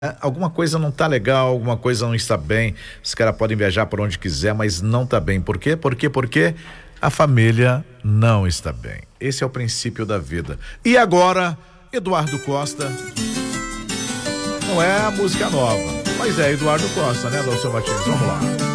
Alguma coisa não tá legal, alguma coisa não está bem. Os caras podem viajar por onde quiser, mas não tá bem. Por quê? Porque a família não está bem. Esse é o princípio da vida. E agora, Eduardo Costa. Não é a música nova, mas é Eduardo Costa, né, Dalcio Martins? Vamos lá.